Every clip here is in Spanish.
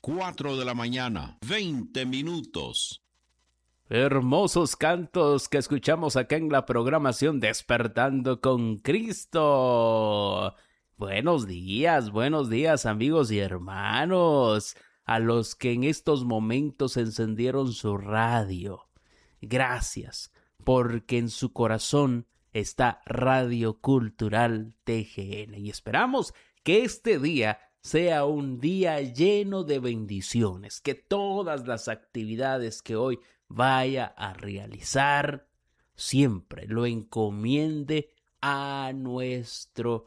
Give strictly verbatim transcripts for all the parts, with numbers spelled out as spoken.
cuatro de la mañana, veinte minutos. Hermosos cantos que escuchamos acá en la programación Despertando con Cristo. Buenos días, buenos días amigos y hermanos, a los que en estos momentos encendieron su radio. Gracias, porque en su corazón está Radio Cultural T G N y esperamos que este día sea un día lleno de bendiciones, que todas las actividades que hoy vaya a realizar siempre lo encomiende a nuestro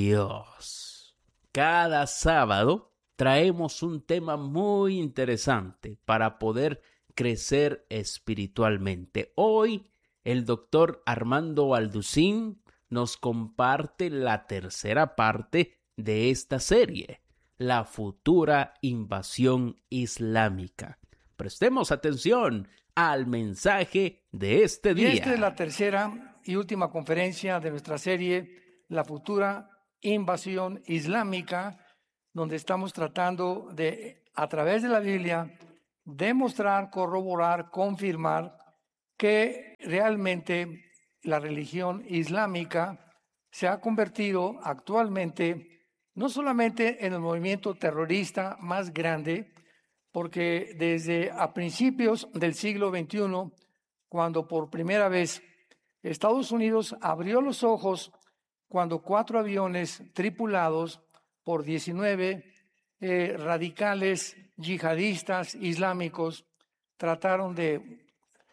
Dios. Cada sábado traemos un tema muy interesante para poder crecer espiritualmente. Hoy el doctor Armando Alducín nos comparte la tercera parte de esta serie, la futura invasión islámica. Prestemos atención al mensaje de este día. Y esta es la tercera y última conferencia de nuestra serie, la futura invasión islámica, donde estamos tratando de, a través de la Biblia, demostrar, corroborar, confirmar que realmente la religión islámica se ha convertido actualmente no solamente en el movimiento terrorista más grande, porque desde a principios del siglo veintiuno, cuando por primera vez Estados Unidos abrió los ojos cuando cuatro aviones tripulados por diecinueve eh, radicales yihadistas islámicos trataron de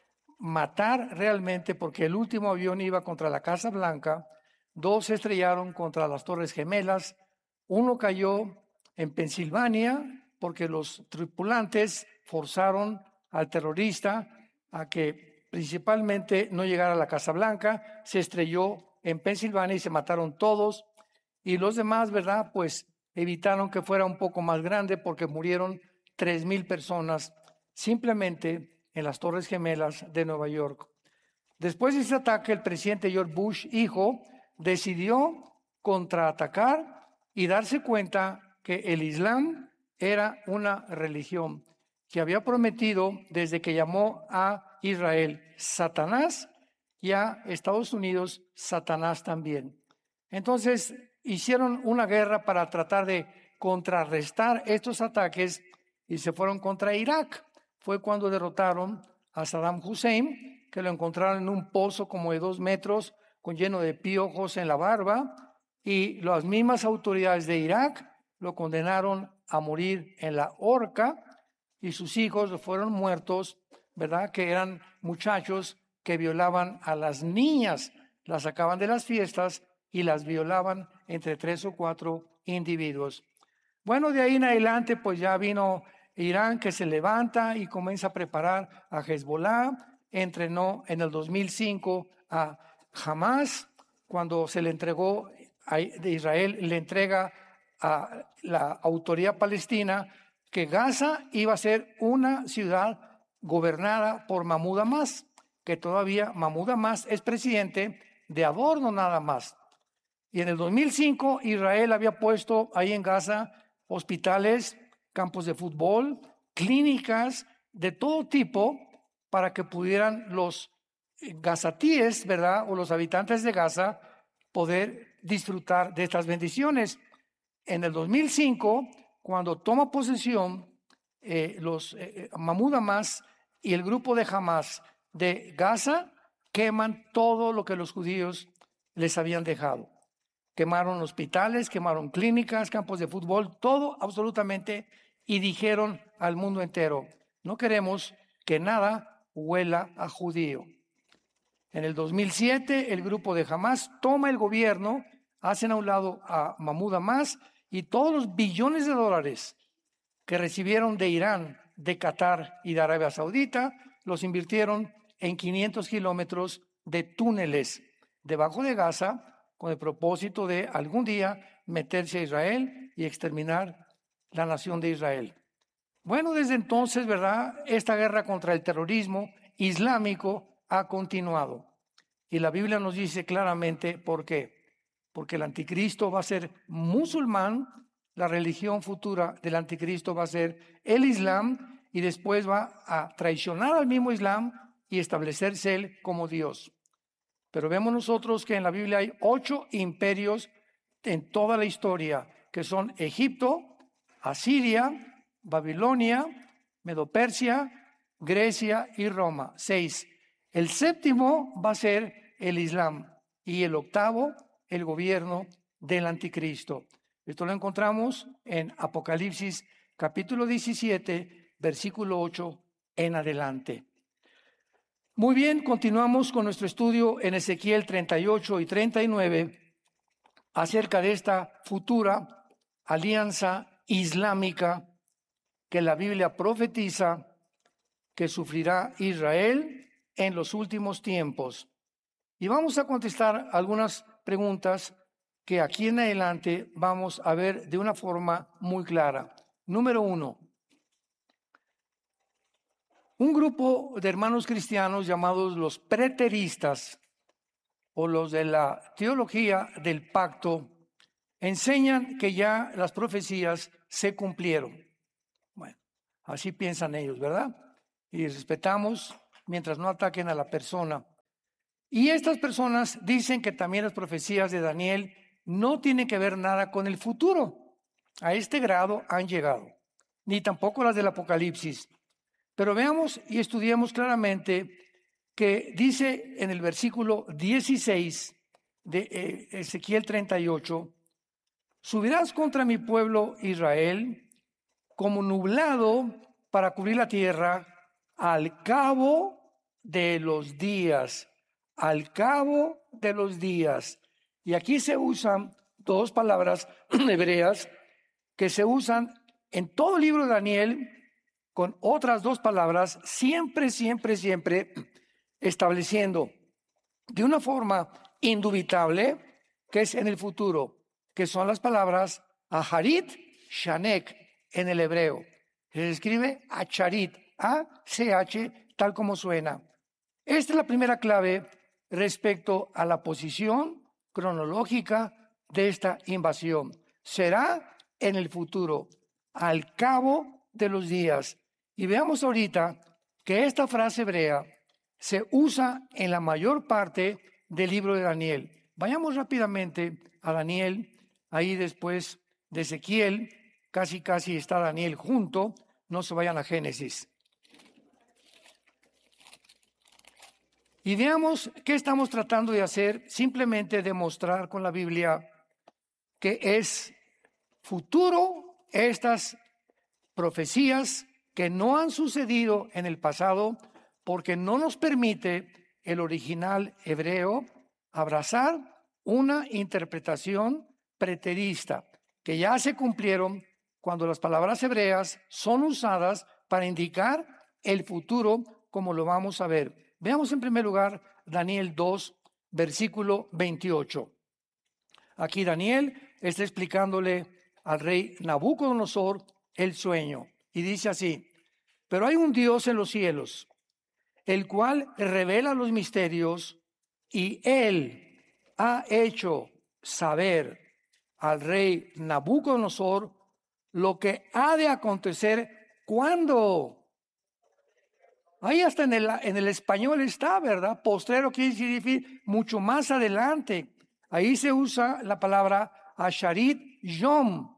matar realmente, porque el último avión iba contra la Casa Blanca, dos se estrellaron contra las Torres Gemelas, uno cayó en Pensilvania porque los tripulantes forzaron al terrorista a que principalmente no llegara a la Casa Blanca, se estrelló en Pensilvania y se mataron todos, y los demás, ¿verdad? Pues evitaron que fuera un poco más grande porque murieron tres mil personas simplemente en las Torres Gemelas de Nueva York. Después de ese ataque, el presidente George Bush, hijo, decidió contraatacar y darse cuenta que el Islam era una religión que había prometido desde que llamó a Israel Satanás y a Estados Unidos Satanás también. Entonces hicieron una guerra para tratar de contrarrestar estos ataques y se fueron contra Irak. Fue cuando derrotaron a Saddam Hussein, que lo encontraron en un pozo como de dos metros con lleno de piojos en la barba, y las mismas autoridades de Irak lo condenaron a morir en la horca y sus hijos fueron muertos, ¿verdad? Que eran muchachos que violaban a las niñas, las sacaban de las fiestas y las violaban entre tres o cuatro individuos. Bueno, de ahí en adelante pues ya vino Irán, que se levanta y comienza a preparar a Hezbollah, entrenó en el dos mil cinco a Hamas, cuando se le entregó de Israel, le entrega a la autoridad palestina que Gaza iba a ser una ciudad gobernada por Mahmoud Abbas, que todavía Mahmoud Abbas es presidente de adorno nada más. Y en el dos mil cinco Israel había puesto ahí en Gaza hospitales, campos de fútbol, clínicas de todo tipo para que pudieran los gazatíes, ¿verdad? O los habitantes de Gaza poder disfrutar de estas bendiciones. En el dos mil cinco, cuando toma posesión eh, los eh, Mahmoud Abbas y el grupo de Hamas de Gaza, queman todo lo que los judíos les habían dejado. Quemaron hospitales, quemaron clínicas, campos de fútbol, todo absolutamente, y dijeron al mundo entero, no queremos que nada huela a judío. En el dos mil siete, el grupo de Hamas toma el gobierno, hacen a un lado a Mahmoud Abbas y todos los billones de dólares que recibieron de Irán, de Qatar y de Arabia Saudita, los invirtieron en quinientos kilómetros de túneles debajo de Gaza con el propósito de algún día meterse a Israel y exterminar la nación de Israel. Bueno, desde entonces, ¿verdad? Esta guerra contra el terrorismo islámico ha continuado. Y la Biblia nos dice claramente por qué. Porque el anticristo va a ser musulmán, la religión futura del anticristo va a ser el Islam, y después va a traicionar al mismo Islam y establecerse él como Dios. Pero vemos nosotros que en la Biblia hay ocho imperios en toda la historia, que son Egipto, Asiria, Babilonia, Medo-Persia, Grecia y Roma. Seis. El séptimo va a ser el Islam, y el octavo, el gobierno del anticristo. Esto lo encontramos en Apocalipsis capítulo diecisiete, versículo ocho en adelante. Muy bien, continuamos con nuestro estudio en Ezequiel treinta y ocho y treinta y nueve acerca de esta futura alianza islámica que la Biblia profetiza que sufrirá Israel en los últimos tiempos. Y vamos a contestar algunas preguntas que aquí en adelante vamos a ver de una forma muy clara. Número uno, un grupo de hermanos cristianos llamados los preteristas o los de la teología del pacto enseñan que ya las profecías se cumplieron. Bueno, así piensan ellos, ¿verdad? Y respetamos mientras no ataquen a la persona. Y estas personas dicen que también las profecías de Daniel no tienen que ver nada con el futuro. A este grado han llegado, ni tampoco las del Apocalipsis. Pero veamos y estudiemos claramente que dice en el versículo dieciséis de Ezequiel treinta y ocho, subirás contra mi pueblo Israel como nublado para cubrir la tierra al cabo de los días, al cabo de los días. Y aquí se usan dos palabras hebreas que se usan en todo el libro de Daniel con otras dos palabras, siempre, siempre, siempre estableciendo de una forma indubitable que es en el futuro, que son las palabras Aharit, Shanek en el hebreo. Se escribe Acharit, A C H, tal como suena. Esta es la primera clave respecto a la posición cronológica de esta invasión. Será en el futuro, al cabo de los días. Y veamos ahorita que esta frase hebrea se usa en la mayor parte del libro de Daniel. Vayamos rápidamente a Daniel, ahí después de Ezequiel, casi casi está Daniel junto, no se vayan a Génesis. Y veamos qué estamos tratando de hacer, simplemente demostrar con la Biblia que es futuro estas profecías que no han sucedido en el pasado, porque no nos permite el original hebreo abrazar una interpretación preterista, que ya se cumplieron cuando las palabras hebreas son usadas para indicar el futuro, como lo vamos a ver. Veamos en primer lugar Daniel dos, versículo veintiocho. Aquí Daniel está explicándole al rey Nabucodonosor el sueño. Y dice así: pero hay un Dios en los cielos, el cual revela los misterios, y él ha hecho saber al rey Nabucodonosor lo que ha de acontecer cuando. Ahí hasta en el, en el español está, ¿verdad? Postrero quiere decir mucho más adelante. Ahí se usa la palabra Asharit Yom,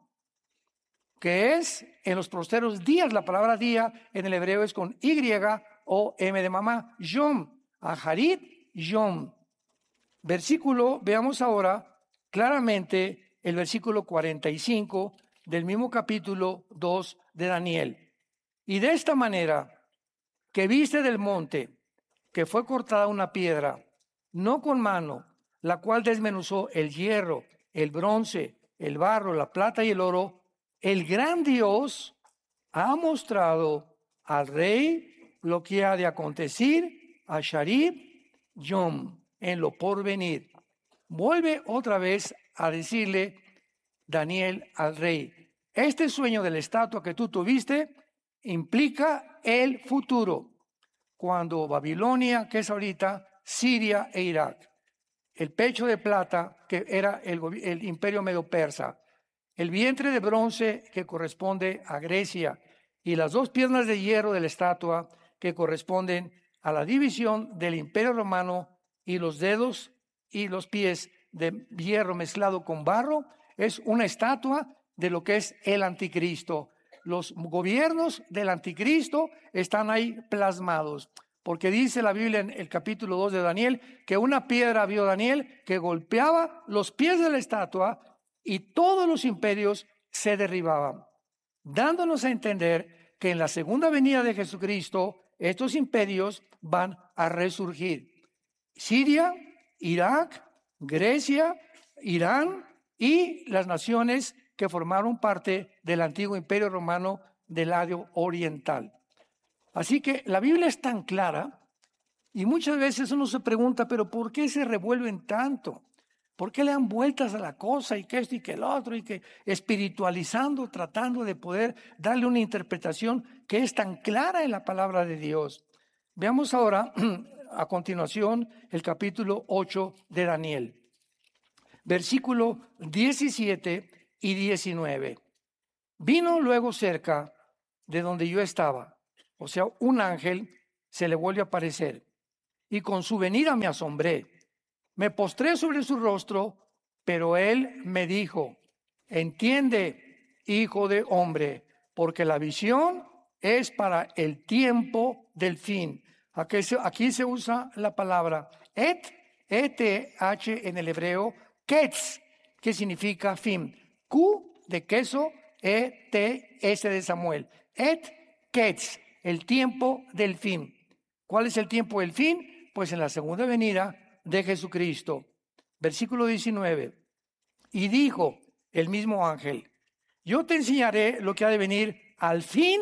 que es en los postreros días. La palabra día en el hebreo es con Y o M de mamá. Yom, Asharit Yom. Versículo, veamos ahora claramente el versículo cuarenta y cinco del mismo capítulo dos de Daniel. Y de esta manera que viste del monte, que fue cortada una piedra, no con mano, la cual desmenuzó el hierro, el bronce, el barro, la plata y el oro, el gran Dios ha mostrado al rey lo que ha de acontecer a Sharib Yom, en lo porvenir. Vuelve otra vez a decirle Daniel al rey: este sueño de la estatua que tú tuviste implica el futuro, cuando Babilonia, que es ahorita Siria e Irak, el pecho de plata, que era el, el imperio medo-persa, el vientre de bronce que corresponde a Grecia y las dos piernas de hierro de la estatua que corresponden a la división del Imperio Romano, y los dedos y los pies de hierro mezclado con barro, es una estatua de lo que es el anticristo. Los gobiernos del anticristo están ahí plasmados, porque dice la Biblia en el capítulo dos de Daniel que una piedra vio Daniel que golpeaba los pies de la estatua y todos los imperios se derribaban, dándonos a entender que en la segunda venida de Jesucristo estos imperios van a resurgir. Siria, Irak, Grecia, Irán y las naciones que formaron parte del antiguo imperio romano del lado oriental. Así que la Biblia es tan clara y muchas veces uno se pregunta, pero ¿por qué se revuelven tanto? ¿Por qué le dan vueltas a la cosa y que esto y que el otro y que espiritualizando, tratando de poder darle una interpretación que es tan clara en la palabra de Dios? Veamos ahora a continuación el capítulo ocho de Daniel, versículo diecisiete y diecinueve. Vino luego cerca de donde yo estaba, o sea, un ángel se le vuelve a aparecer, y con su venida me asombré. Me postré sobre su rostro, pero él me dijo: entiende, hijo de hombre, porque la visión es para el tiempo del fin. Aquí se, aquí se usa la palabra et, et, h en el hebreo, ketz, que significa fin. Q de queso, e, t, s de Samuel. Et, ketz, el tiempo del fin. ¿Cuál es el tiempo del fin? Pues en la segunda venida de Jesucristo. Versículo diecinueve. Y dijo el mismo ángel: yo te enseñaré lo que ha de venir al fin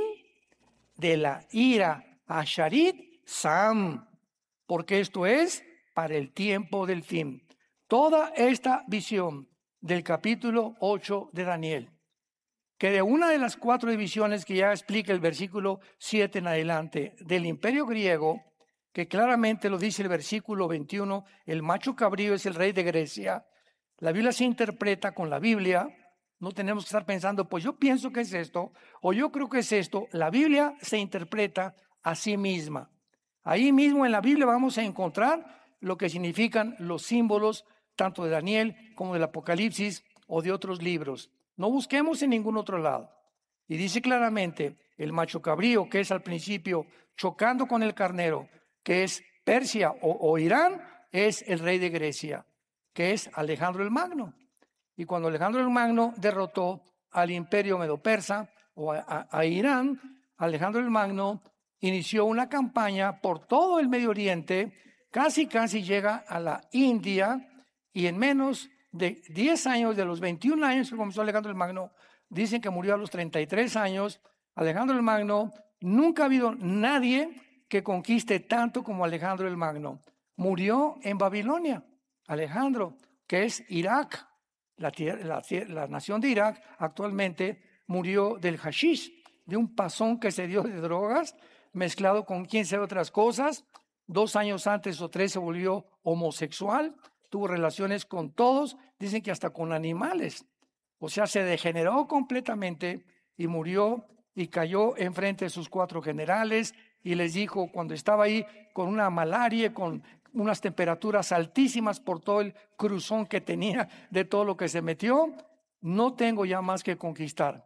de la ira, Asharit Sam, porque esto es para el tiempo del fin. Toda esta visión del capítulo ocho de Daniel, que de una de las cuatro divisiones que ya explica el versículo siete en adelante del imperio griego, que claramente lo dice el versículo veintiuno, el macho cabrío es el rey de Grecia. La Biblia se interpreta con la Biblia. No tenemos que estar pensando, pues yo pienso que es esto, o yo creo que es esto. La Biblia se interpreta a sí misma. Ahí mismo en la Biblia vamos a encontrar lo que significan los símbolos, tanto de Daniel como del Apocalipsis o de otros libros. No busquemos en ningún otro lado. Y dice claramente, el macho cabrío, que es al principio chocando con el carnero, que es Persia o, o Irán, es el rey de Grecia, que es Alejandro el Magno. Y cuando Alejandro el Magno derrotó al imperio medo-persa o a, a, a Irán, Alejandro el Magno inició una campaña por todo el Medio Oriente, casi casi llega a la India, y en menos de diez años, de los veintiún años que comenzó Alejandro el Magno, dicen que murió a los treinta y tres años. Alejandro el Magno, nunca ha habido nadie que conquiste tanto como Alejandro el Magno. Murió en Babilonia, Alejandro, que es Irak. La, la, la nación de Irak actualmente murió del hashish, de un pasón que se dio de drogas, mezclado con quién sabe otras cosas. Dos años antes o tres se volvió homosexual, tuvo relaciones con todos, dicen que hasta con animales. O sea, se degeneró completamente y murió y cayó enfrente de sus cuatro generales y les dijo, cuando estaba ahí con una malaria, con unas temperaturas altísimas por todo el cruzón que tenía de todo lo que se metió, no tengo ya más que conquistar.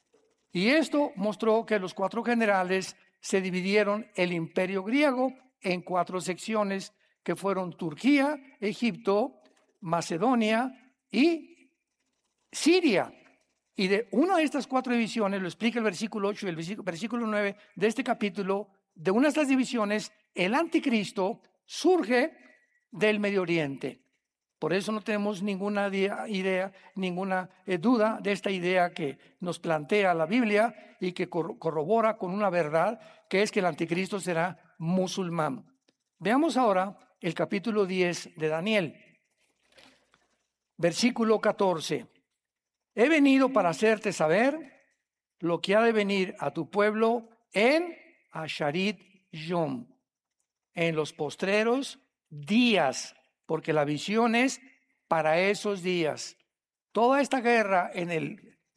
Y esto mostró que los cuatro generales se dividieron el imperio griego en cuatro secciones que fueron Turquía, Egipto, Macedonia y Siria. Y de una de estas cuatro divisiones, lo explica el versículo ocho y el versículo nueve de este capítulo, de una de estas divisiones, el anticristo surge del Medio Oriente. Por eso no tenemos ninguna idea, ninguna duda de esta idea que nos plantea la Biblia y que corrobora con una verdad, que es que el anticristo será musulmán. Veamos ahora el capítulo diez de Daniel, versículo catorce. He venido para hacerte saber lo que ha de venir a tu pueblo en Asharit Yom, en los postreros días, porque la visión es para esos días. Toda esta guerra en el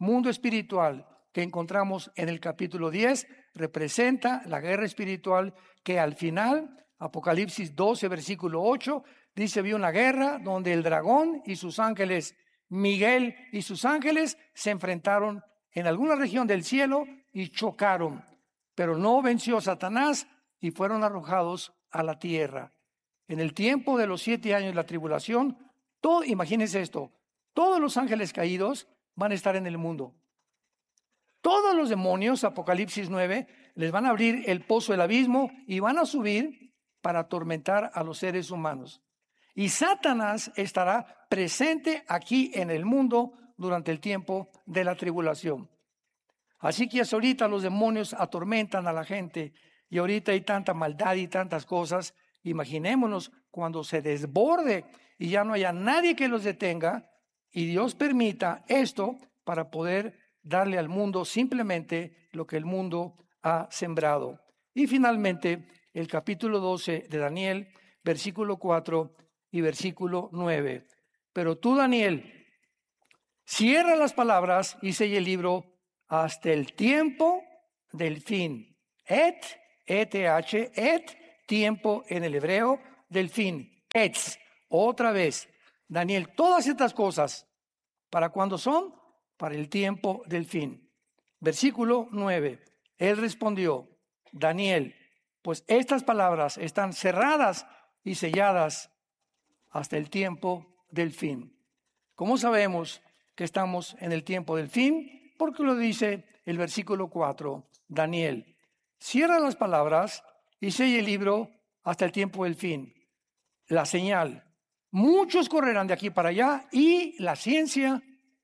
mundo espiritual que encontramos en el capítulo diez representa la guerra espiritual que al final, Apocalipsis doce, versículo ocho, dice, vi una guerra donde el dragón y sus ángeles, Miguel y sus ángeles, se enfrentaron en alguna región del cielo y chocaron, pero no venció Satanás y fueron arrojados a la tierra. En el tiempo de los siete años de la tribulación, todo, imagínense esto, todos los ángeles caídos van a estar en el mundo. Todos los demonios, Apocalipsis nueve, les van a abrir el pozo del abismo y van a subir para atormentar a los seres humanos. Y Satanás estará presente aquí en el mundo durante el tiempo de la tribulación. Así que hasta ahorita los demonios atormentan a la gente y ahorita hay tanta maldad y tantas cosas. Imaginémonos cuando se desborde y ya no haya nadie que los detenga y Dios permita esto para poder darle al mundo simplemente lo que el mundo ha sembrado. Y finalmente, el capítulo doce de Daniel, versículo cuatro y versículo nueve. Pero tú, Daniel, cierra las palabras y sella el libro hasta el tiempo del fin. Et, eth, et, tiempo en el hebreo del fin. Etz, otra vez. Daniel, todas estas cosas, ¿para cuándo son? Para el tiempo del fin. Versículo nueve. Él respondió, Daniel, pues estas palabras están cerradas y selladas hasta el tiempo del fin. ¿Cómo sabemos que estamos en el tiempo del fin? Porque lo dice el versículo cuatro. Daniel, cierra las palabras y sella el libro hasta el tiempo del fin. La señal. Muchos correrán de aquí para allá y la ciencia,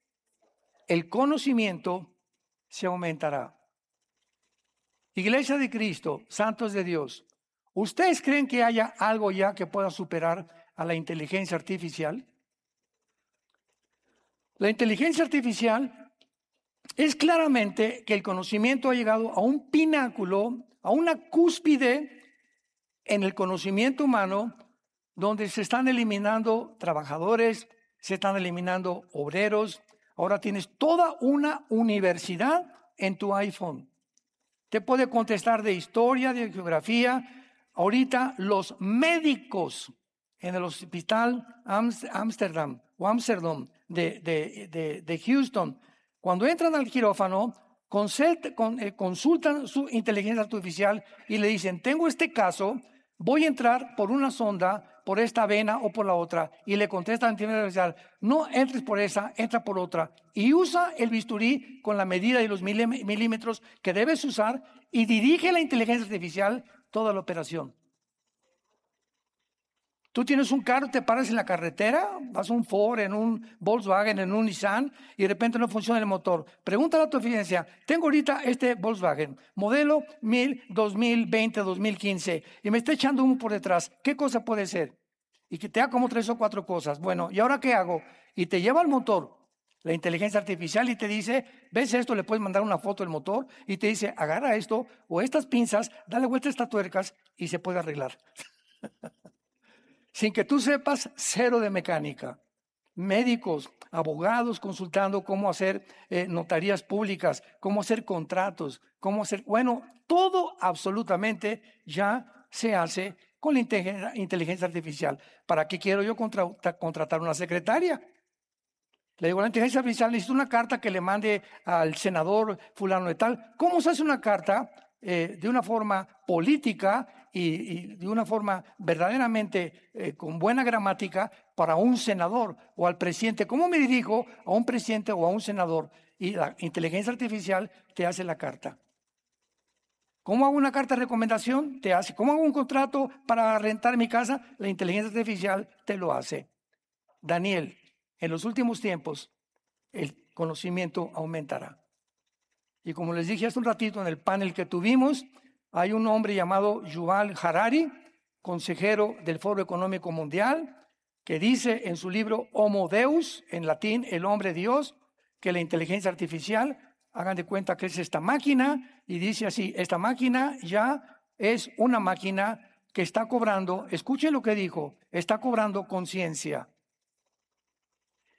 el conocimiento se aumentará. Iglesia de Cristo, santos de Dios, ¿ustedes creen que haya algo ya que pueda superar a la inteligencia artificial? La inteligencia artificial es claramente que el conocimiento ha llegado a un pináculo, a una cúspide en el conocimiento humano, donde se están eliminando trabajadores, se están eliminando obreros. Ahora tienes toda una universidad en tu iPhone. Te puede contestar de historia, de geografía. Ahorita los médicos en el hospital Amsterdam o Amsterdam de, de, de, de Houston, cuando entran al quirófano, consultan su inteligencia artificial y le dicen, tengo este caso, voy a entrar por una sonda, por esta vena o por la otra, y le contesta la inteligencia artificial, no entres por esa, entra por otra, y usa el bisturí con la medida de los milímetros que debes usar y dirige la inteligencia artificial toda la operación. Tú tienes un carro, te paras en la carretera, vas a un Ford, en un Volkswagen, en un Nissan, y de repente no funciona el motor. Pregúntale a tu eficiencia, tengo ahorita este Volkswagen, modelo dos mil veinte, dos mil quince, y me está echando humo por detrás. ¿Qué cosa puede ser? Y que te da como tres o cuatro cosas. Bueno, ¿y ahora qué hago? Y te lleva al motor, la inteligencia artificial, y te dice, ¿ves esto? Le puedes mandar una foto del motor, y te dice, agarra esto, o estas pinzas, dale vuelta a estas tuercas, y se puede arreglar. Sin que tú sepas, cero de mecánica. Médicos, abogados consultando cómo hacer eh, notarías públicas, cómo hacer contratos, cómo hacer... Bueno, todo absolutamente ya se hace con la inteligencia artificial. ¿Para qué quiero yo contra, contratar una secretaria? Le digo a la inteligencia artificial, necesito una carta que le mande al senador fulano de tal. ¿Cómo se hace una carta eh, de una forma política y, y de una forma verdaderamente eh, con buena gramática para un senador o al presidente? ¿Cómo me dirijo a un presidente o a un senador? Y la inteligencia artificial te hace la carta. ¿Cómo hago una carta de recomendación? Te hace. ¿Cómo hago un contrato para rentar mi casa? La inteligencia artificial te lo hace. Daniel, en los últimos tiempos, el conocimiento aumentará. Y como les dije hace un ratito en el panel que tuvimos, hay un hombre llamado Yuval Harari, consejero del Foro Económico Mundial, que dice en su libro Homo Deus, en latín, el hombre Dios, que la inteligencia artificial, hagan de cuenta que es esta máquina, y dice así, esta máquina ya es una máquina que está cobrando, escuchen lo que dijo, está cobrando conciencia.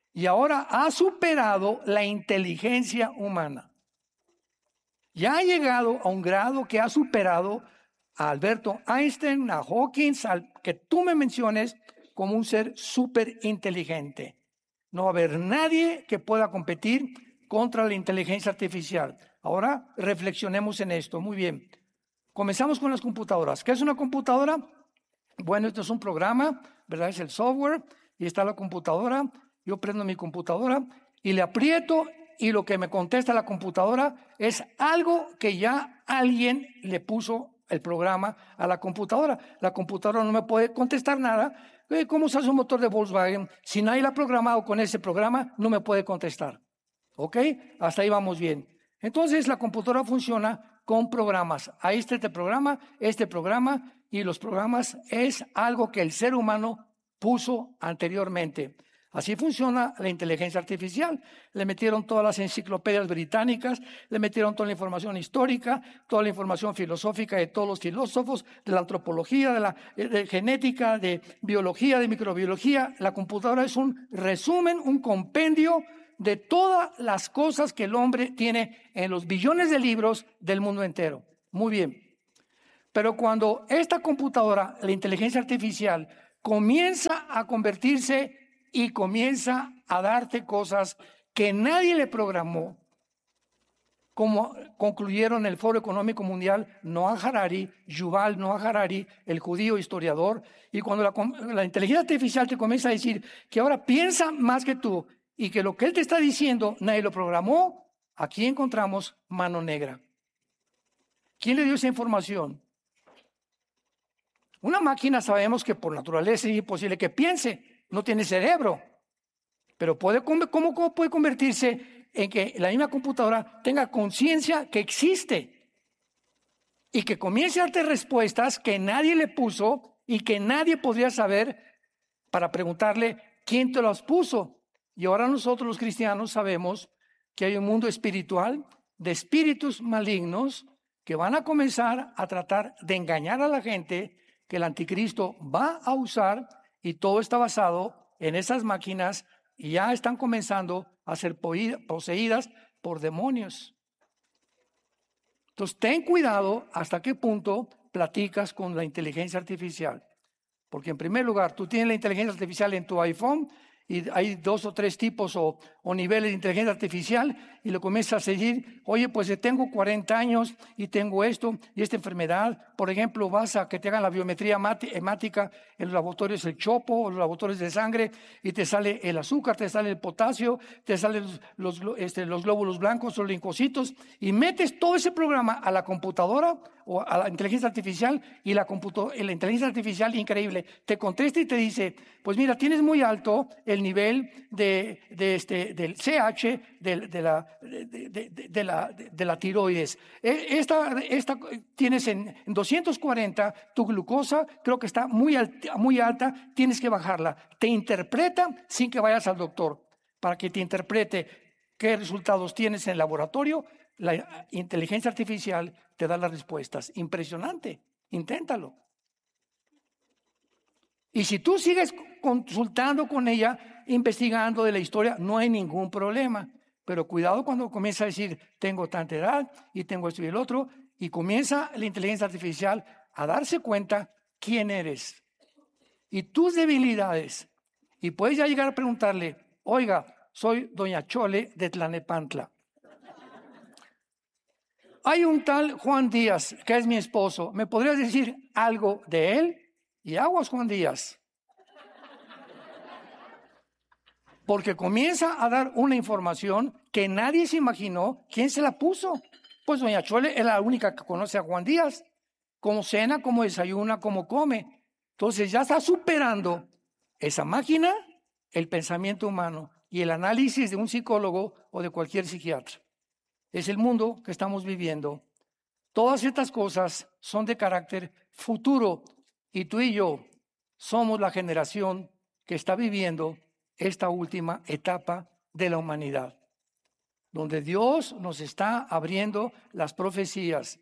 Y ahora ha superado la inteligencia humana. Ya ha llegado a un grado que ha superado a Alberto Einstein, a Hawkins, al que tú me menciones como un ser súper inteligente. No va a haber nadie que pueda competir contra la inteligencia artificial. Ahora reflexionemos en esto. Muy bien. Comenzamos con las computadoras. ¿Qué es una computadora? Bueno, esto es un programa, ¿verdad? Es el software y está la computadora. Yo prendo mi computadora y le aprieto y lo que me contesta la computadora es algo que ya alguien le puso el programa a la computadora. La computadora no me puede contestar nada. ¿Cómo se hace un motor de Volkswagen? Si nadie la ha programado con ese programa, no me puede contestar. ¿Ok? Hasta ahí vamos bien. Entonces la computadora funciona con programas. Ahí está este programa, este programa, y los programas es algo que el ser humano puso anteriormente. Así funciona la inteligencia artificial. Le metieron todas las enciclopedias británicas, le metieron toda la información histórica, toda la información filosófica de todos los filósofos, de la antropología, de la de genética, de biología, de microbiología. La computadora es un resumen, un compendio de todas las cosas que el hombre tiene en los billones de libros del mundo entero. Muy bien. Pero cuando esta computadora, la inteligencia artificial, comienza a convertirse y comienza a darte cosas que nadie le programó, como concluyeron en el Foro Económico Mundial Noah Harari, Yuval Noah Harari, el judío historiador, y cuando la, la inteligencia artificial te comienza a decir que ahora piensa más que tú y que lo que él te está diciendo nadie lo programó, aquí encontramos mano negra. ¿Quién le dio esa información? Una máquina sabemos que por naturaleza es imposible que piense, no tiene cerebro, pero puede, ¿cómo, cómo puede convertirse en que la misma computadora tenga conciencia que existe y que comience a darte respuestas que nadie le puso y que nadie podría saber para preguntarle quién te las puso? Y ahora nosotros los cristianos sabemos que hay un mundo espiritual de espíritus malignos que van a comenzar a tratar de engañar a la gente, que el anticristo va a usar, y todo está basado en esas máquinas y ya están comenzando a ser poseídas por demonios. Entonces, ten cuidado hasta qué punto platicas con la inteligencia artificial. Porque en primer lugar, tú tienes la inteligencia artificial en tu iPhone y hay dos o tres tipos o, o niveles de inteligencia artificial y lo comienzas a decir, oye, pues tengo cuarenta años y tengo esto y esta enfermedad. Por ejemplo, vas a que te hagan la biometría hemática en los laboratorios del Chopo o los laboratorios de sangre y te sale el azúcar, te sale el potasio, te salen los, los, este, los glóbulos blancos o los linfocitos y metes todo ese programa a la computadora o a la inteligencia artificial y la, la inteligencia artificial, increíble, te contesta y te dice, pues mira, tienes muy alto el nivel de, de este, del C H, de, de, la, de, de, de, la, de, de la tiroides. Esta, esta tienes en, en doscientos cuarenta, tu glucosa creo que está muy, alta, muy alta, tienes que bajarla. Te interpreta sin que vayas al doctor, para que te interprete qué resultados tienes en el laboratorio. La inteligencia artificial te da las respuestas. Impresionante. Inténtalo. Y si tú sigues consultando con ella, investigando de la historia, no hay ningún problema. Pero cuidado cuando comienza a decir, tengo tanta edad y tengo esto y el otro, y comienza la inteligencia artificial a darse cuenta quién eres y tus debilidades. Y puedes ya llegar a preguntarle, oiga, soy doña Chole de Tlanepantla. Hay un tal Juan Díaz, que es mi esposo. ¿Me podrías decir algo de él? Y aguas, Juan Díaz. Porque comienza a dar una información que nadie se imaginó quién se la puso. Pues doña Chole es la única que conoce a Juan Díaz. Cómo cena, cómo desayuna, cómo come. Entonces ya está superando esa máquina, el pensamiento humano y el análisis de un psicólogo o de cualquier psiquiatra. Es el mundo que estamos viviendo. Todas estas cosas son de carácter futuro y tú y yo somos la generación que está viviendo esta última etapa de la humanidad, donde Dios nos está abriendo las profecías,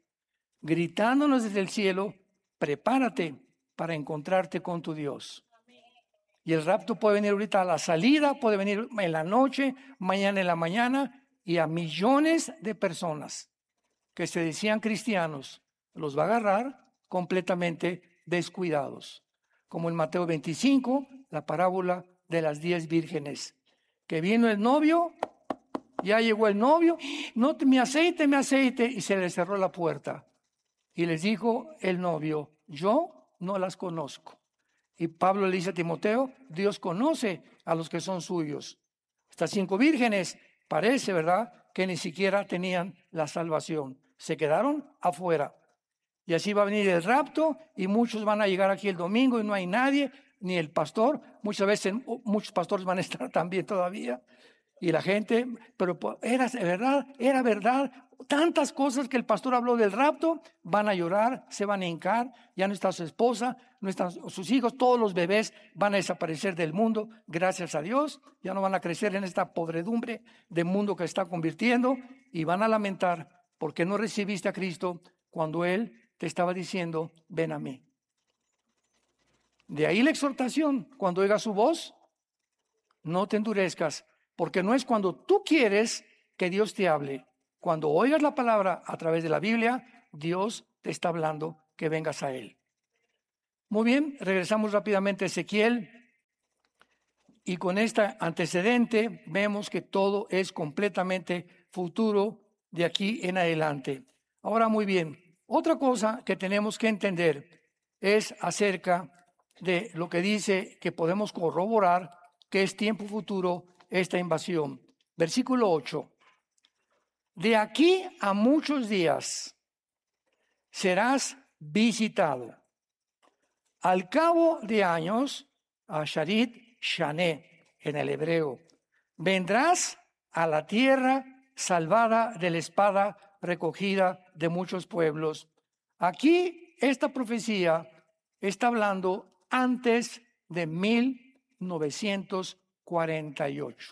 gritándonos desde el cielo, prepárate para encontrarte con tu Dios. Y el rapto puede venir ahorita a la salida, puede venir en la noche, mañana en la mañana, y a millones de personas que se decían cristianos los va a agarrar completamente descuidados. Como en Mateo veinticinco, la parábola de las diez vírgenes, que vino el novio, ya llegó el novio, no, mi aceite, mi aceite, y se le cerró la puerta. Y les dijo el novio, yo no las conozco. Y Pablo le dice a Timoteo, Dios conoce a los que son suyos. Estas cinco vírgenes, parece, ¿verdad?, que ni siquiera tenían la salvación. Se quedaron afuera. Y así va a venir el rapto y muchos van a llegar aquí el domingo y no hay nadie, ni el pastor. Muchas veces muchos pastores van a estar también todavía. Y la gente, pero era verdad, era verdad. Tantas cosas que el pastor habló del rapto, van a llorar, se van a hincar, ya no está su esposa, no están sus hijos, todos los bebés van a desaparecer del mundo, gracias a Dios, ya no van a crecer en esta podredumbre de mundo que está convirtiendo y van a lamentar porque no recibiste a Cristo cuando Él te estaba diciendo, ven a mí. De ahí la exhortación, cuando oigas su voz, no te endurezcas, porque no es cuando tú quieres que Dios te hable. Cuando oigas la palabra a través de la Biblia, Dios te está hablando que vengas a Él. Muy bien, regresamos rápidamente a Ezequiel. Y con este antecedente vemos que todo es completamente futuro de aquí en adelante. Ahora, muy bien, otra cosa que tenemos que entender es acerca de lo que dice que podemos corroborar que es tiempo futuro esta invasión. Versículo ocho. De aquí a muchos días serás visitado. Al cabo de años, a Sharit Shané en el hebreo, vendrás a la tierra salvada de la espada recogida de muchos pueblos. Aquí esta profecía está hablando antes de mil novecientos cuarenta y ocho.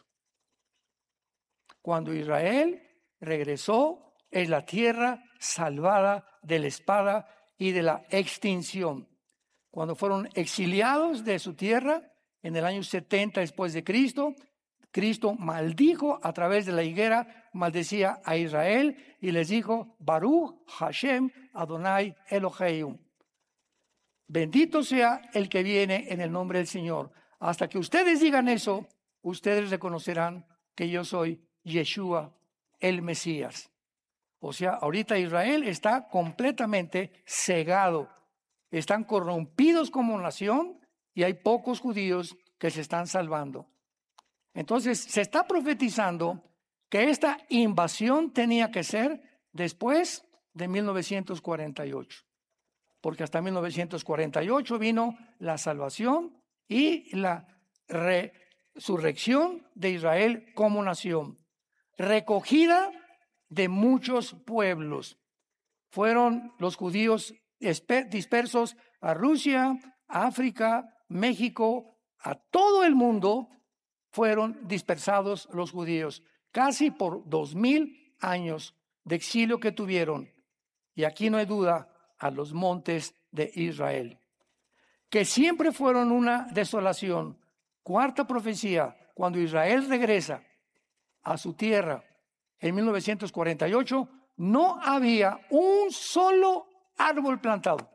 Cuando Israel regresó en la tierra salvada de la espada y de la extinción. Cuando fueron exiliados de su tierra en el año setenta después de Cristo, Cristo maldijo a través de la higuera, maldecía a Israel y les dijo, Baruch Hashem Adonai Eloheim. Bendito sea el que viene en el nombre del Señor. Hasta que ustedes digan eso, ustedes reconocerán que yo soy Yeshua, el Mesías. O sea, ahorita Israel está completamente cegado. Están corrompidos como nación y hay pocos judíos que se están salvando. Entonces, se está profetizando que esta invasión tenía que ser después de mil novecientos cuarenta y ocho. Porque hasta mil novecientos cuarenta y ocho vino la salvación y la resurrección de Israel como nación. Recogida de muchos pueblos. Fueron los judíos dispersos a Rusia, África, México, a todo el mundo fueron dispersados los judíos, casi por dos mil años de exilio que tuvieron. Y aquí no hay duda, a los montes de Israel, que siempre fueron una desolación. Cuarta profecía, cuando Israel regresa a su tierra en mil novecientos cuarenta y ocho, no había un solo árbol plantado.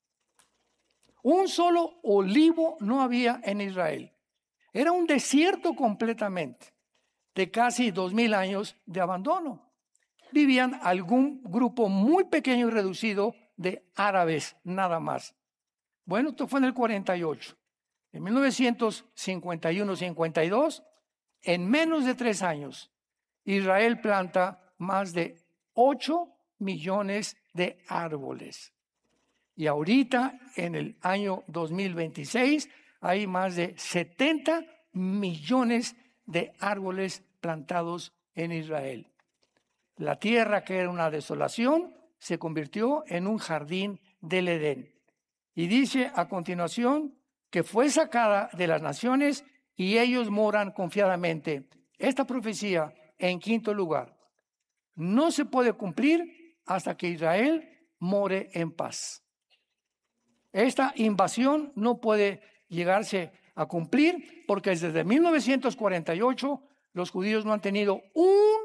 Un solo olivo no había en Israel. Era un desierto completamente, de casi dos mil años de abandono. Vivían algún grupo muy pequeño y reducido de árabes, nada más. Bueno, esto fue en el cuarenta y ocho. En mil novecientos cincuenta y uno cincuenta y dos, en menos de tres años, Israel planta más de ocho millones de árboles. Y ahorita, en el año dos mil veintiséis, hay más de setenta millones de árboles plantados en Israel. La tierra, que era una desolación, se convirtió en un jardín del Edén. Y dice a continuación que fue sacada de las naciones y ellos moran confiadamente. Esta profecía, en quinto lugar, no se puede cumplir hasta que Israel more en paz. Esta invasión no puede llegarse a cumplir, porque desde mil novecientos cuarenta y ocho los judíos no han tenido un,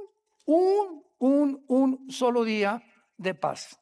un, un, un solo día de paz.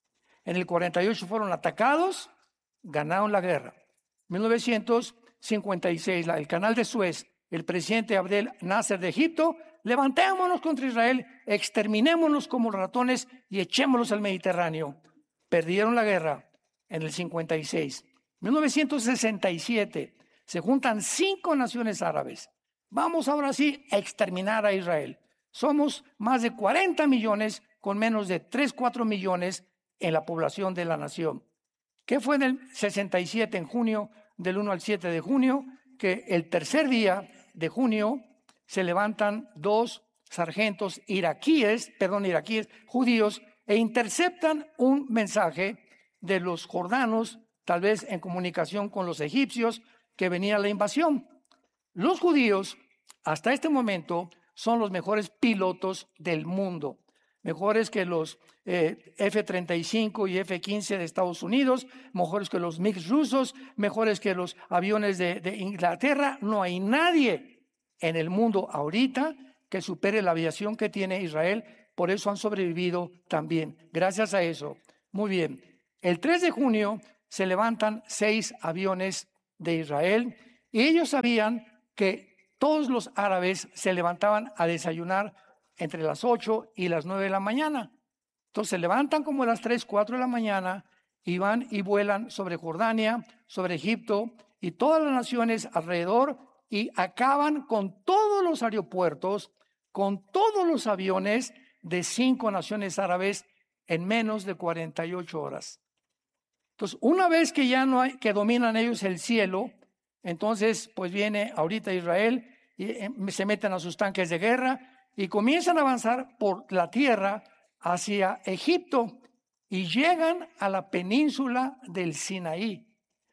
En el cuarenta y ocho fueron atacados, ganaron la guerra. mil novecientos cincuenta y seis, el canal de Suez, el presidente Abdel Nasser de Egipto, levantémonos contra Israel, exterminémonos como ratones y echémoslos al Mediterráneo. Perdieron la guerra en el cincuenta y seis. mil novecientos sesenta y siete, se juntan cinco naciones árabes. Vamos ahora sí a exterminar a Israel. Somos más de cuarenta millones con menos de tres, cuatro millones en la población de la nación. ¿Qué fue en el sesenta y siete, en junio, del uno al siete de junio? Que el tercer día de junio se levantan dos sargentos iraquíes, perdón, iraquíes, judíos, e interceptan un mensaje de los jordanos, tal vez en comunicación con los egipcios, que venía la invasión. Los judíos, hasta este momento, son los mejores pilotos del mundo, mejores que los eh, F treinta y cinco y F quince de Estados Unidos, mejores que los MiG rusos, mejores que los aviones de, de Inglaterra. No hay nadie en el mundo ahorita que supere la aviación que tiene Israel. Por eso han sobrevivido también, gracias a eso. Muy bien, el tres de junio se levantan seis aviones de Israel y ellos sabían que todos los árabes se levantaban a desayunar entre las ocho y las nueve de la mañana. Entonces se levantan como a las tres, cuatro de la mañana y van y vuelan sobre Jordania, sobre Egipto y todas las naciones alrededor y acaban con todos los aeropuertos, con todos los aviones de cinco naciones árabes en menos de cuarenta y ocho horas. Entonces, una vez que ya no hay, que dominan ellos el cielo, entonces pues viene ahorita Israel y se meten a sus tanques de guerra y comienzan a avanzar por la tierra hacia Egipto y llegan a la península del Sinaí.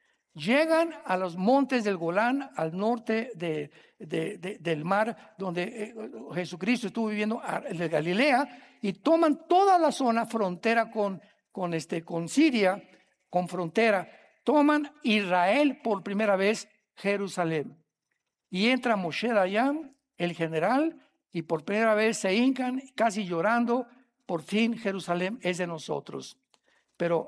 Llegan a los montes del Golán, al norte de, de, de, del mar donde Jesucristo estuvo viviendo, de Galilea, y toman toda la zona frontera con, con, este, con Siria, con frontera. Toman Israel por primera vez, Jerusalén. Y entra Moshe Dayan, el general, y por primera vez se hincan, casi llorando, por fin Jerusalén es de nosotros. Pero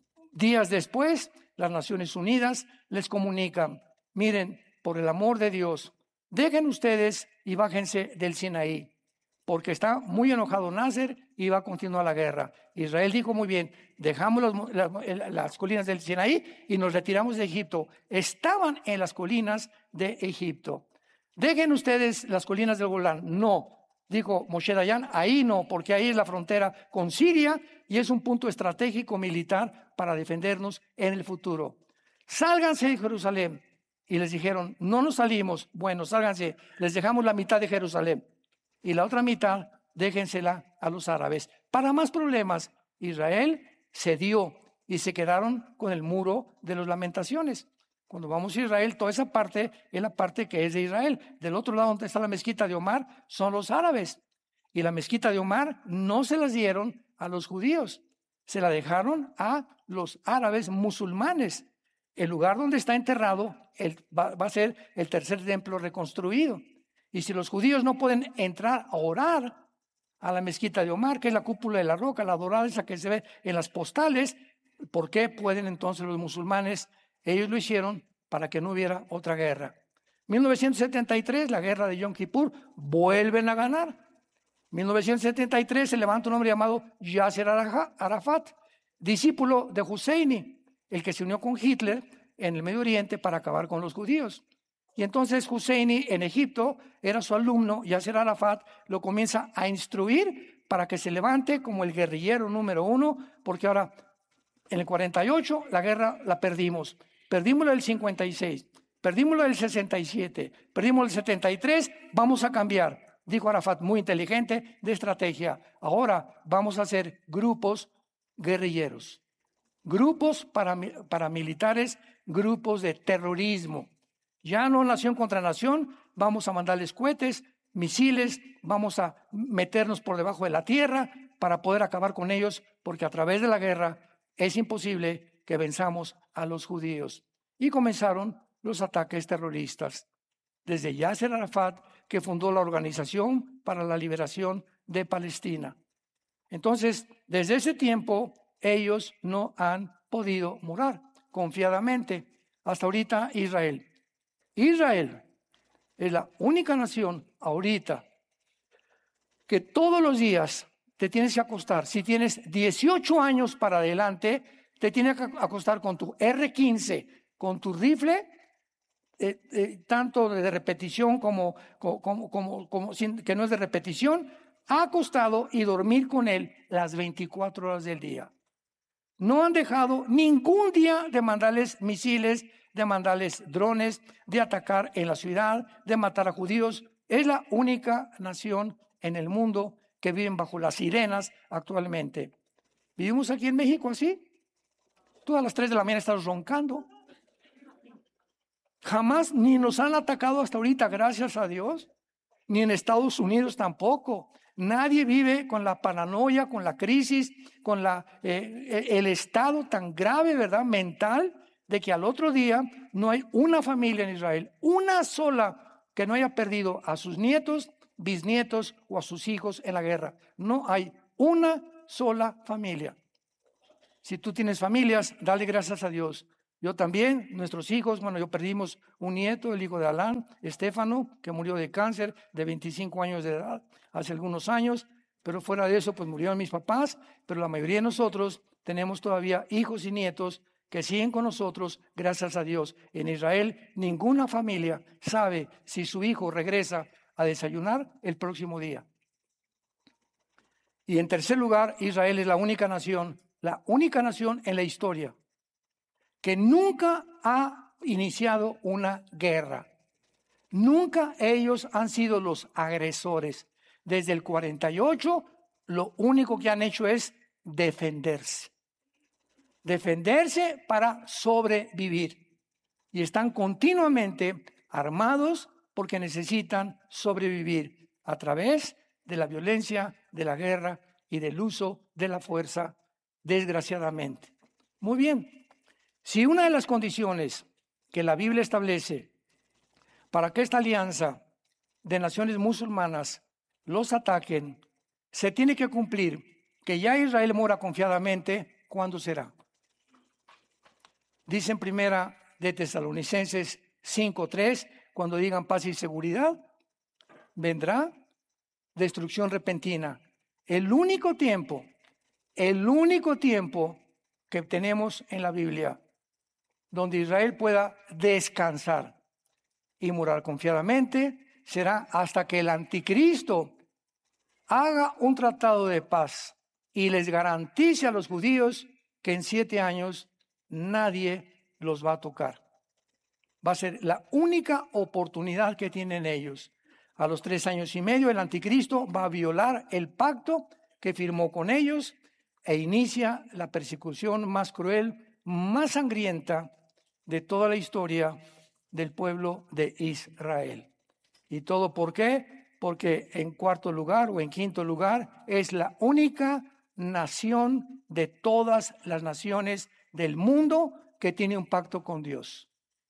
días después, las Naciones Unidas les comunican, miren, por el amor de Dios, dejen ustedes y bájense del Sinaí, porque está muy enojado Nasser y va a continuar la guerra. Israel dijo muy bien, dejamos los, las, las colinas del Sinaí y nos retiramos de Egipto. Estaban en las colinas de Egipto. Dejen ustedes las colinas del Golán. No, dijo Moshe Dayan, ahí no, porque ahí es la frontera con Siria y es un punto estratégico militar para defendernos en el futuro. Sálganse de Jerusalén. Y les dijeron, no nos salimos. Bueno, sálganse, les dejamos la mitad de Jerusalén. Y la otra mitad, déjensela a los árabes. Para más problemas, Israel cedió y se quedaron con el muro de las lamentaciones. Cuando vamos a Israel, toda esa parte es la parte que es de Israel. Del otro lado, donde está la mezquita de Omar, son los árabes. Y la mezquita de Omar no se las dieron a los judíos. Se la dejaron a los árabes musulmanes. El lugar donde está enterrado el, va, va a ser el tercer templo reconstruido. Y si los judíos no pueden entrar a orar a la mezquita de Omar, que es la cúpula de la roca, la dorada esa que se ve en las postales, ¿por qué pueden entonces los musulmanes? Ellos lo hicieron para que no hubiera otra guerra. mil novecientos setenta y tres, la guerra de Yom Kippur, vuelven a ganar. mil novecientos setenta y tres se levanta un hombre llamado Yasser Arafat, discípulo de Husseini, el que se unió con Hitler en el Medio Oriente para acabar con los judíos. Y entonces Husseini en Egipto era su alumno, Yasser Arafat lo comienza a instruir para que se levante como el guerrillero número uno, porque ahora en el cuarenta y ocho la guerra la perdimos. Perdimos la del cincuenta y seis, perdimos la del sesenta y siete, perdimos la del setenta y tres, vamos a cambiar. Dijo Arafat, muy inteligente de estrategia. Ahora vamos a hacer grupos guerrilleros, grupos param- paramilitares, grupos de terrorismo. Ya no nación contra nación, vamos a mandarles cohetes, misiles, vamos a meternos por debajo de la tierra para poder acabar con ellos, porque a través de la guerra es imposible que venzamos a los judíos. Y comenzaron los ataques terroristas. Desde Yasser Arafat, que fundó la Organización para la Liberación de Palestina. Entonces, desde ese tiempo, ellos no han podido morar confiadamente. Hasta ahorita, Israel. Israel es la única nación ahorita que todos los días te tienes que acostar. Si tienes dieciocho años para adelante, te tienes que acostar con tu erre quince, con tu rifle, eh, eh, tanto de repetición como, como, como, como sin, que no es de repetición, acostado y dormir con él las veinticuatro horas del día. No han dejado ningún día de mandarles misiles, de mandarles drones, de atacar en la ciudad, de matar a judíos. Es la única nación en el mundo que viven bajo las sirenas actualmente. ¿Vivimos aquí en México así? Tú a las tres de la mañana estás roncando. Jamás ni nos han atacado hasta ahorita, gracias a Dios. Ni en Estados Unidos tampoco. Nadie vive con la paranoia, con la crisis, con la, eh, el estado tan grave, ¿verdad?, mental, de que al otro día no hay una familia en Israel, una sola, que no haya perdido a sus nietos, bisnietos o a sus hijos en la guerra. No hay una sola familia. Si tú tienes familias, dale gracias a Dios. Yo también, nuestros hijos, bueno, yo perdimos un nieto, el hijo de Alán, Estefano, que murió de cáncer de veinticinco años de edad, hace algunos años, pero fuera de eso, pues murieron mis papás, pero la mayoría de nosotros tenemos todavía hijos y nietos que siguen con nosotros, gracias a Dios. En Israel, ninguna familia sabe si su hijo regresa a desayunar el próximo día. Y en tercer lugar, Israel es la única nación, la única nación en la historia que nunca ha iniciado una guerra. Nunca ellos han sido los agresores. Desde el cuarenta y ocho, lo único que han hecho es defenderse. Defenderse para sobrevivir. Y están continuamente armados porque necesitan sobrevivir a través de la violencia, de la guerra y del uso de la fuerza, desgraciadamente. Muy bien. Si una de las condiciones que la Biblia establece para que esta alianza de naciones musulmanas los ataquen, se tiene que cumplir que ya Israel mora confiadamente, ¿cuándo será? Dice en primera de Tesalonicenses cinco tres, cuando digan paz y seguridad, vendrá destrucción repentina. El único tiempo, el único tiempo que tenemos en la Biblia donde Israel pueda descansar y morar confiadamente será hasta que el anticristo haga un tratado de paz y les garantice a los judíos que en siete años nadie los va a tocar. Va a ser la única oportunidad que tienen ellos. A los tres años y medio el anticristo va a violar el pacto que firmó con ellos e inicia la persecución más cruel, más sangrienta de toda la historia del pueblo de Israel. ¿Y todo por qué? Porque en cuarto lugar o en quinto lugar es la única nación de todas las naciones del mundo que tiene un pacto con Dios.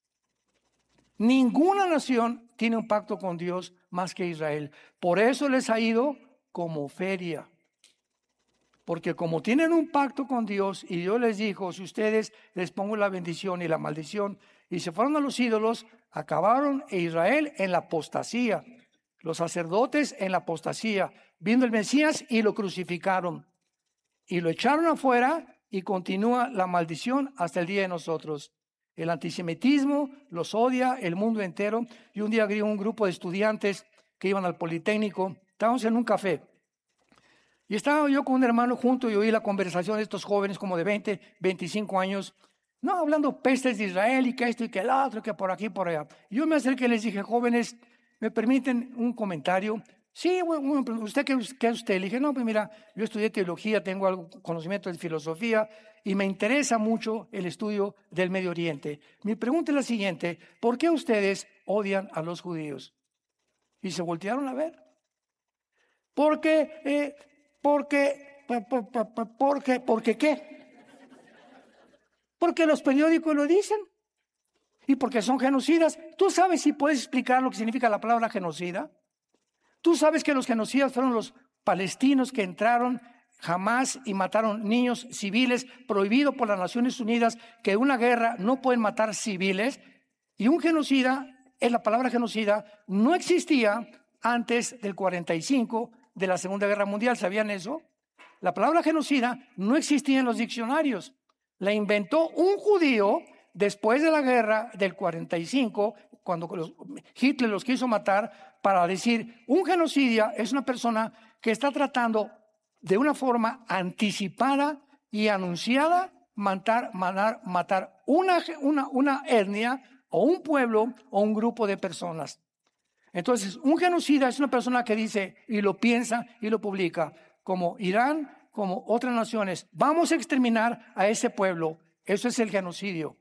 Ninguna nación tiene un pacto con Dios más que Israel. Por eso les ha ido como feria. Porque como tienen un pacto con Dios y Dios les dijo, si ustedes les pongo la bendición y la maldición, y se fueron a los ídolos, acabaron en Israel en la apostasía. Los sacerdotes en la apostasía. Vino el Mesías y lo crucificaron. Y lo echaron afuera y continúa la maldición hasta el día de nosotros. El antisemitismo los odia el mundo entero. Y un día vi un grupo de estudiantes que iban al Politécnico. Estábamos en un café. Y estaba yo con un hermano junto y oí la conversación de estos jóvenes como de veinte, veinticinco años. No, hablando pestes de Israel y que esto y que el otro, que por aquí y por allá. Yo me acerqué y les dije, jóvenes, ¿me permiten un comentario? Sí, bueno, ¿usted qué, qué es usted? Le dije, no, pues mira, yo estudié teología, tengo algo conocimiento de filosofía y me interesa mucho el estudio del Medio Oriente. Mi pregunta es la siguiente, ¿por qué ustedes odian a los judíos? Y se voltearon a ver. Porque, eh, porque, porque, porque, ¿qué? Porque los periódicos lo dicen. y porque son genocidas. ¿Tú sabes si puedes explicar lo que significa la palabra genocida? ¿Tú sabes que los genocidas fueron los palestinos que entraron jamás y mataron niños civiles, prohibido por las Naciones Unidas, que en una guerra no pueden matar civiles? Y un genocida, es la palabra genocida, no existía antes del cuarenta y cinco de la Segunda Guerra Mundial. ¿Sabían eso? La palabra genocida no existía en los diccionarios. La inventó un judío después de la guerra del cuarenta y cinco, cuando los, Hitler los quiso matar, para decir, un genocida es una persona que está tratando de una forma anticipada y anunciada matar, matar, matar una, una, una etnia o un pueblo o un grupo de personas. Entonces, un genocida es una persona que dice y lo piensa y lo publica, como Irán, como otras naciones, vamos a exterminar a ese pueblo. Eso es el genocidio.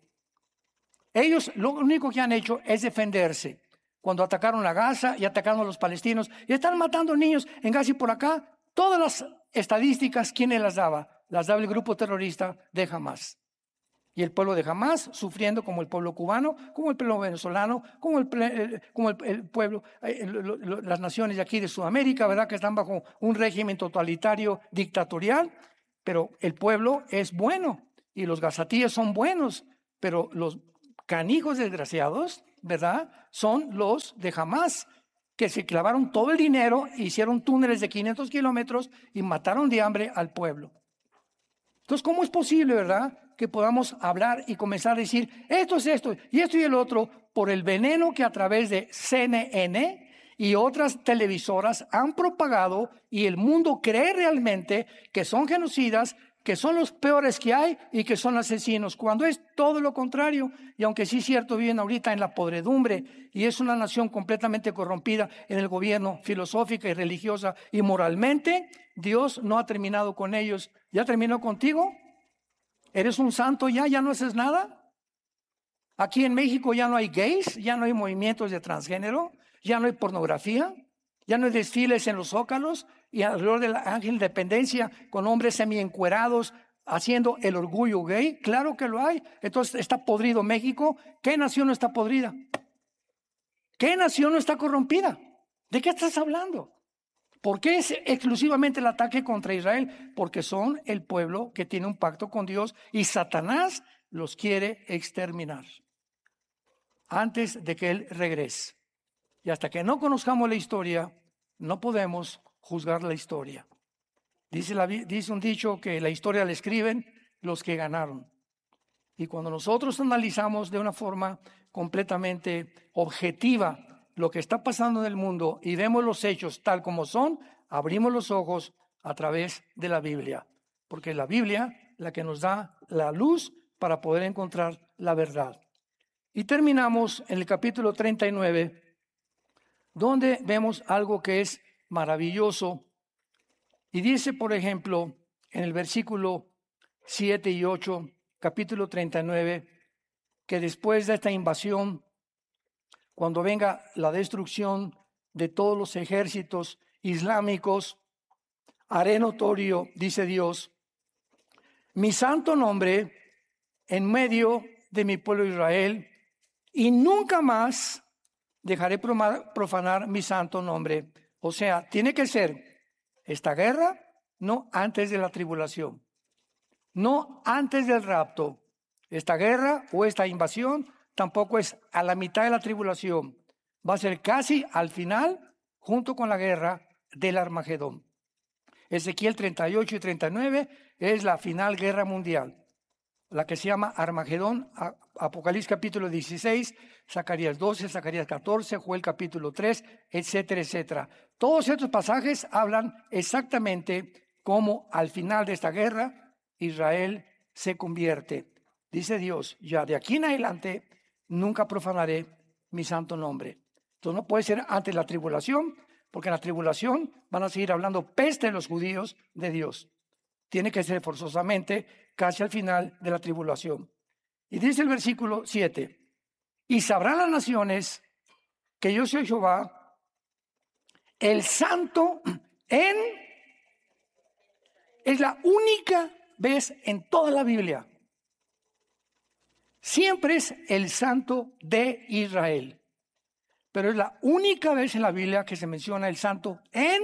Ellos lo único que han hecho es defenderse. Cuando atacaron a Gaza y atacaron a los palestinos y están matando niños en Gaza y por acá, todas las estadísticas, ¿quién las daba? Las daba el grupo terrorista de Hamás. Y el pueblo de Hamás sufriendo como el pueblo cubano, como el pueblo venezolano, como el, el, como el, el pueblo, eh, lo, lo, las naciones de aquí de Sudamérica, ¿verdad? Que están bajo un régimen totalitario dictatorial, pero el pueblo es bueno y los gazatíes son buenos, pero los canijos desgraciados, ¿verdad? Son los de Hamás, que se clavaron todo el dinero, hicieron túneles de quinientos kilómetros y mataron de hambre al pueblo. Entonces, ¿cómo es posible, verdad, que podamos hablar y comenzar a decir esto es esto y esto y el otro por el veneno que a través de C N N y otras televisoras han propagado y el mundo cree realmente que son genocidas, que son los peores que hay y que son asesinos, cuando es todo lo contrario? Y aunque sí es cierto, viven ahorita en la podredumbre y es una nación completamente corrompida en el gobierno, filosófica y religiosa y moralmente, Dios no ha terminado con ellos. ¿Ya terminó contigo? ¿Eres un santo ya? ¿Ya no haces nada? Aquí en México ya no hay gays, ya no hay movimientos de transgénero, ya no hay pornografía, ya no hay desfiles en los zócalos y alrededor del Ángel de Independencia con hombres semi-encuerados haciendo el orgullo gay. Claro que lo hay. Entonces, ¿está podrido México? ¿Qué nación no está podrida? ¿Qué nación no está corrompida? ¿De qué estás hablando? ¿Por qué es exclusivamente el ataque contra Israel? Porque son el pueblo que tiene un pacto con Dios y Satanás los quiere exterminar antes de que Él regrese. Y hasta que no conozcamos la historia, no podemos juzgar la historia. Dice, la, dice un dicho que la historia la escriben los que ganaron. Y cuando nosotros analizamos de una forma completamente objetiva lo que está pasando en el mundo y vemos los hechos tal como son, abrimos los ojos a través de la Biblia. Porque es la Biblia la que nos da la luz para poder encontrar la verdad. Y terminamos en el capítulo treinta y nueve, donde vemos algo que es maravilloso. Y dice, por ejemplo, en el versículo siete y ocho, capítulo treinta y nueve, que después de esta invasión, cuando venga la destrucción de todos los ejércitos islámicos, haré notorio, dice Dios, mi santo nombre en medio de mi pueblo Israel, y nunca más dejaré profanar mi santo nombre. O sea, tiene que ser esta guerra, no antes de la tribulación, no antes del rapto. Esta guerra o esta invasión tampoco es a la mitad de la tribulación. Va a ser casi al final, junto con la guerra del Armagedón. Ezequiel treinta y ocho y treinta y nueve es la final guerra mundial, la que se llama Armagedón. Apocalipsis capítulo dieciséis, Zacarías doce, Zacarías catorce, Joel capítulo tres, etcétera, etcétera. Todos estos pasajes hablan exactamente cómo al final de esta guerra Israel se convierte. Dice Dios, ya de aquí en adelante nunca profanaré mi santo nombre. Entonces no puede ser antes de la tribulación, porque en la tribulación van a seguir hablando peste de los judíos de Dios. Tiene que ser forzosamente casi al final de la tribulación. Y dice el versículo siete, y sabrán las naciones que yo soy Jehová, el santo en... Es la única vez en toda la Biblia Siempre es el Santo de Israel. Pero es la única vez en la Biblia que se menciona el Santo en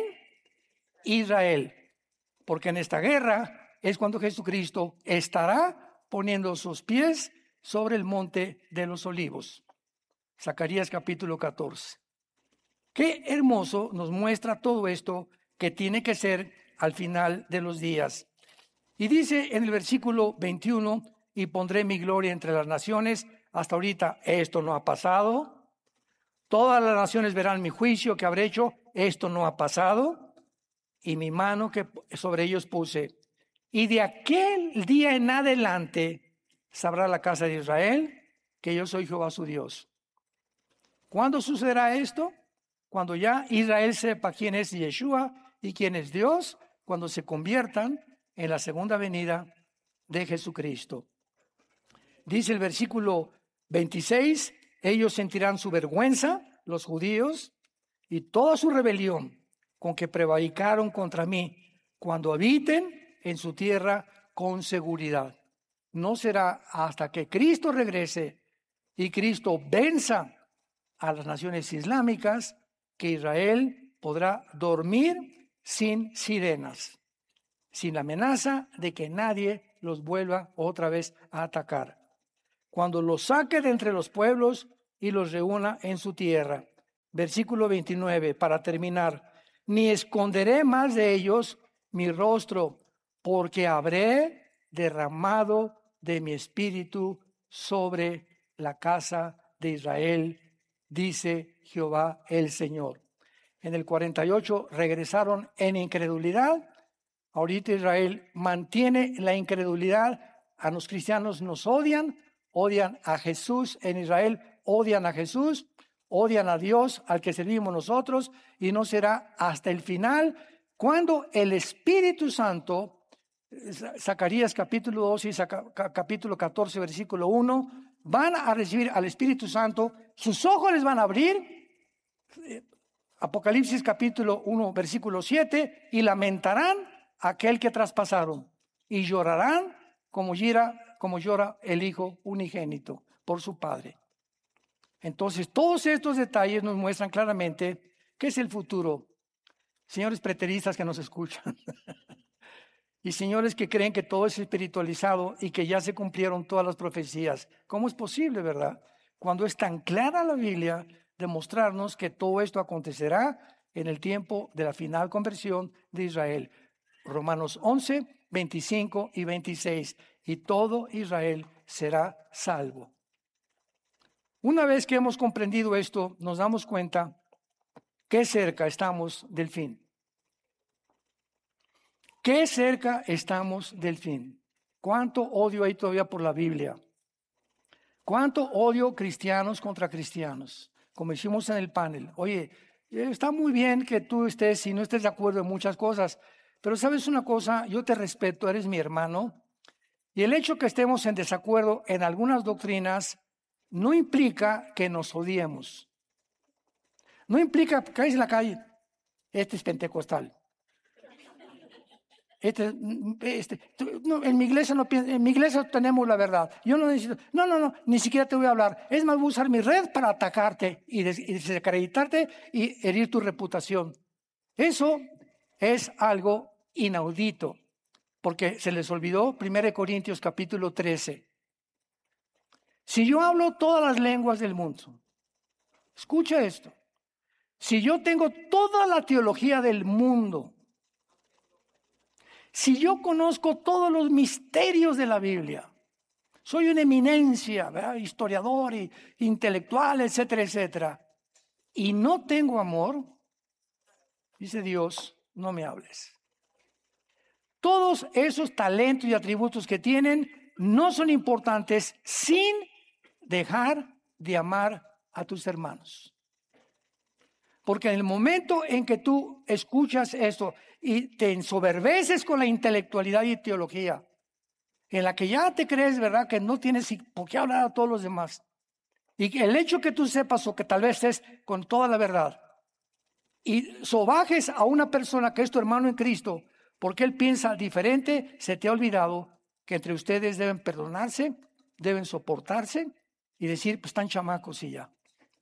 Israel. Porque en esta guerra es cuando Jesucristo estará poniendo sus pies sobre el monte de los olivos. Zacarías capítulo catorce. Qué hermoso nos muestra todo esto que tiene que ser al final de los días. Y dice en el versículo veintiuno, y pondré mi gloria entre las naciones. Hasta ahorita esto no ha pasado. Todas las naciones verán mi juicio que habré hecho. Esto no ha pasado. Y mi mano que sobre ellos puse. Y de aquel día en adelante sabrá la casa de Israel que yo soy Jehová su Dios. ¿Cuándo sucederá esto? Cuando ya Israel sepa quién es Yeshua y quién es Dios, cuando se conviertan en la segunda venida de Jesucristo. Dice el versículo veintiséis, ellos sentirán su vergüenza, los judíos, y toda su rebelión con que prevaricaron contra mí, cuando habiten en su tierra con seguridad. No será hasta que Cristo regrese y Cristo venza a las naciones islámicas que Israel podrá dormir sin sirenas, sin la amenaza de que nadie los vuelva otra vez a atacar. Cuando los saque de entre los pueblos y los reúna en su tierra. Versículo veintinueve, para terminar. Ni esconderé más de ellos mi rostro, porque habré derramado de mi espíritu sobre la casa de Israel, dice Jehová el Señor. En el cuarenta y ocho regresaron en incredulidad. Ahorita Israel mantiene la incredulidad. A los cristianos nos odian, odian a Jesús en Israel, odian a Jesús, odian a Dios al que servimos nosotros, y no será hasta el final cuando el Espíritu Santo, Zacarías capítulo doce y capítulo catorce versículo uno, van a recibir al Espíritu Santo, sus ojos les van a abrir, Apocalipsis capítulo uno versículo siete, y lamentarán a aquel que traspasaron, y llorarán como llora, como llora el Hijo unigénito por su Padre. Entonces, todos estos detalles nos muestran claramente qué es el futuro. Señores preteristas que nos escuchan y señores que creen que todo es espiritualizado y que ya se cumplieron todas las profecías. ¿Cómo es posible, verdad? Cuando es tan clara la Biblia de mostrarnos que todo esto acontecerá en el tiempo de la final conversión de Israel. Romanos once, veinticinco y veintiséis. Y todo Israel será salvo. Una vez que hemos comprendido esto, nos damos cuenta que cerca estamos del fin. Qué cerca estamos del fin. ¿Cuánto odio hay todavía por la Biblia? ¿Cuánto odio cristianos contra cristianos? Como hicimos en el panel. Oye, está muy bien que tú estés y no estés de acuerdo en muchas cosas, pero ¿sabes una cosa? Yo te respeto, eres mi hermano. Y el hecho que estemos en desacuerdo en algunas doctrinas no implica que nos odiemos. No implica que caes en la calle. Este es pentecostal. Este, este, no, en mi iglesia no en mi iglesia tenemos la verdad. Yo no necesito. No, no, no. Ni siquiera te voy a hablar. Es más, voy a usar mi red para atacarte y, des, y desacreditarte y herir tu reputación. Eso es algo inaudito, porque se les olvidó primera Corintios capítulo trece. Si yo hablo todas las lenguas del mundo, escucha esto. Si yo tengo toda la teología del mundo, si yo conozco todos los misterios de la Biblia, soy una eminencia, ¿verdad? Historiador y intelectual, etcétera, etcétera, y no tengo amor, dice Dios, no me hables. Todos esos talentos y atributos que tienen no son importantes sin dejar de amar a tus hermanos. Porque en el momento en que tú escuchas esto y te ensoberbeces con la intelectualidad y teología, en la que ya te crees, ¿verdad?, que no tienes por qué hablar a todos los demás, y que el hecho que tú sepas o que tal vez estés con toda la verdad, y sobajes a una persona que es tu hermano en Cristo, porque él piensa diferente, se te ha olvidado que entre ustedes deben perdonarse deben soportarse y decir, pues están chamacos y ya.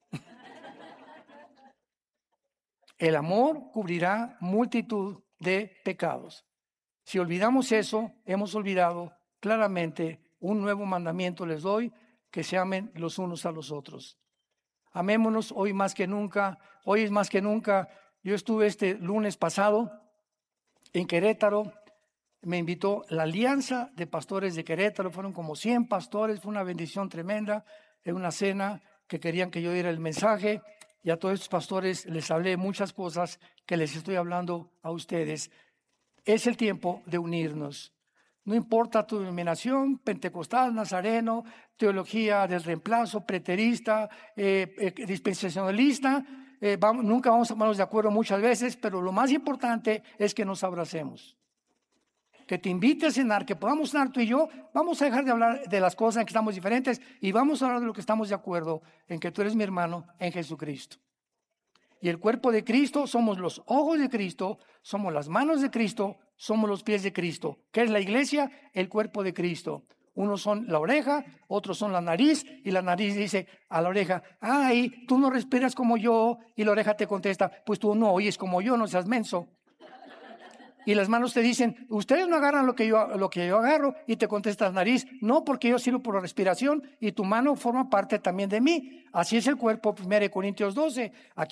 El amor cubrirá multitud de pecados. Si olvidamos eso, hemos olvidado claramente un nuevo mandamiento les doy, que se amen los unos a los otros. Amémonos hoy más que nunca. Hoy es más que nunca. Yo estuve este lunes pasado en Querétaro. Me invitó la Alianza de Pastores de Querétaro. Fueron como cien pastores. Fue una bendición tremenda. En una cena que querían que yo diera el mensaje. Y a todos estos pastores les hablé muchas cosas que les estoy hablando a ustedes. Es el tiempo de unirnos. No importa tu denominación, pentecostal, nazareno, teología del reemplazo, preterista, eh, eh, dispensacionalista. Eh, vamos, nunca vamos a ponernos de acuerdo muchas veces, pero lo más importante es que nos abracemos. Que te invite a cenar, que podamos cenar tú y yo. Vamos a dejar de hablar de las cosas en que estamos diferentes y vamos a hablar de lo que estamos de acuerdo, en que tú eres mi hermano en Jesucristo. Y el cuerpo de Cristo somos los ojos de Cristo, somos las manos de Cristo, somos los pies de Cristo. ¿Qué es la iglesia? El cuerpo de Cristo. Unos son la oreja, otros son la nariz, y la nariz dice a la oreja, ay, tú no respiras como yo, y la oreja te contesta, pues tú no oyes como yo, no seas menso. Y las manos te dicen, ustedes no agarran lo que yo, lo que yo agarro, y te contesta la nariz, no, porque yo sirvo por la respiración, y tu mano forma parte también de mí. Así es el cuerpo, primera de Corintios doce. Aquí